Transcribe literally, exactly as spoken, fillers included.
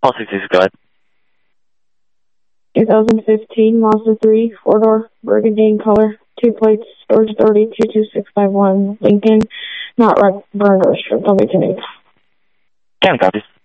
All six six, go ahead. twenty fifteen Mazda three, four-door, burgundy in color, two plates, storage authority two two six five one, Lincoln, not wrecked, burned, or stripped. I'll be ten. ten copies.